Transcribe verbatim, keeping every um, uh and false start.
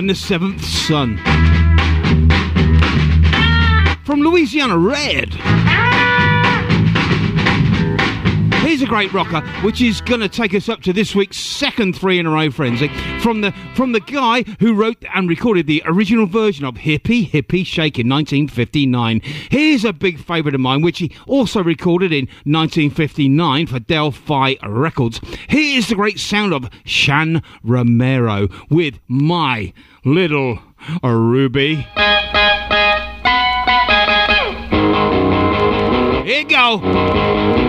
and the Seventh Son. From Louisiana Red. Here's a great rocker, which is going to take us up to this week's second three in a row frenzy. From the from the guy who wrote and recorded the original version of Hippie Hippie Shake in nineteen fifty-nine. Here's a big favourite of mine, which he also recorded in nineteen fifty-nine for Del-Fi Records. Here's the great sound of Shan Romero with My Little Ruby. Here you go.